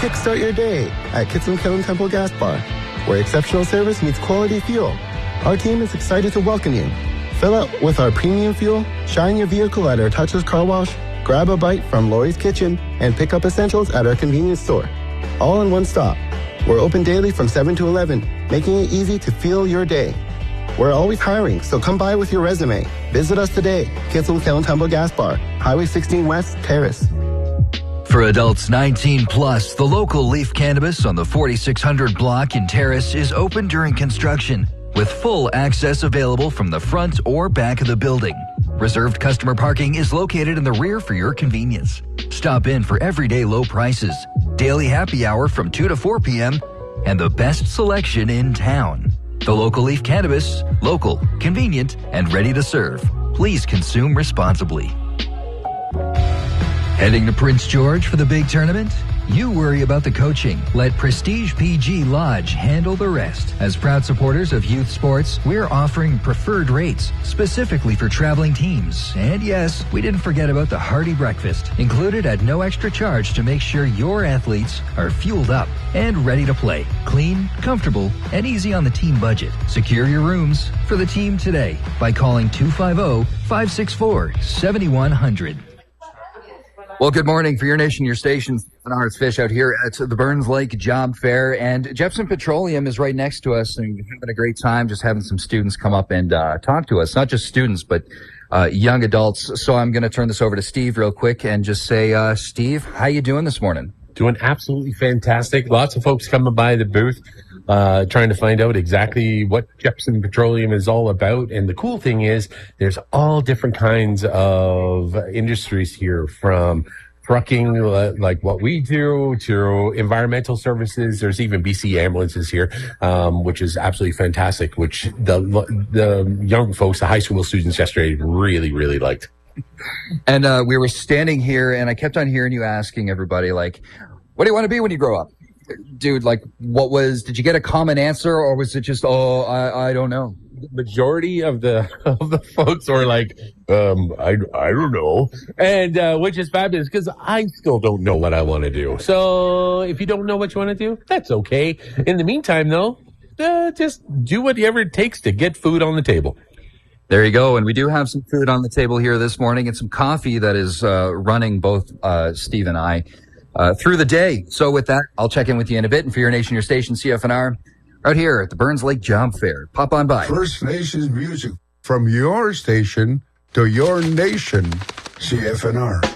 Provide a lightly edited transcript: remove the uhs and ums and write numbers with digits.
kickstart your day at Kitson Kiln Temple Gas Bar, where exceptional service meets quality fuel. Our team is excited to welcome you. Fill up with our premium fuel, shine your vehicle at our touchless car wash, grab a bite from Lori's Kitchen, and pick up essentials at our convenience store. All in one stop. We're open daily from 7 to 11, making it easy to fuel your day. We're always hiring, so come by with your resume. Visit us today, Kitson Kiln Temple Gas Bar, Highway 16 West, Terrace. For adults 19 plus, the local Leaf Cannabis on the 4600 block in Terrace is open during construction, with full access available from the front or back of the building. Reserved customer parking is located in the rear for your convenience. Stop in for everyday low prices, daily happy hour from 2 to 4 p.m., and the best selection in town. The local Leaf Cannabis, local, convenient, and ready to serve. Please consume responsibly. Heading to Prince George for the big tournament? You worry about the coaching. Let Prestige PG Lodge handle the rest. As proud supporters of youth sports, we're offering preferred rates specifically for traveling teams. And yes, we didn't forget about the hearty breakfast, included at no extra charge to make sure your athletes are fueled up and ready to play. Clean, comfortable, and easy on the team budget. Secure your rooms for the team today by calling 250-564-7100. Well, good morning for your nation, your station. It's Fish out here at the Burns Lake Job Fair, and Jepson Petroleum is right next to us, and having a great time just having some students come up and talk to us. Not just students, but young adults. So I'm going to turn this over to Steve real quick and just say, Steve, how you doing this morning? Doing absolutely fantastic. Lots of folks coming by the booth, trying to find out exactly what Jepson Petroleum is all about. And the cool thing is there's all different kinds of industries here, from trucking, like what we do, to environmental services. There's even BC ambulances here, which is absolutely fantastic, which the young folks, the high school students yesterday really, really liked. And we were standing here, and I kept on hearing you asking everybody, like, what do you want to be when you grow up? Dude, like, did you get a common answer, or was it just, I don't know? The majority of the folks are like, I don't know. And which is fabulous, because I still don't know what I want to do. So if you don't know what you want to do, that's okay. In the meantime, though, just do whatever it takes to get food on the table. There you go. And we do have some food on the table here this morning, and some coffee that is running both Steve and I through the day. So with that, I'll check in with you in a bit. And for your nation, your station, CFNR, right here at the Burns Lake Job Fair. Pop on by. First Nations music from your station to your nation, CFNR.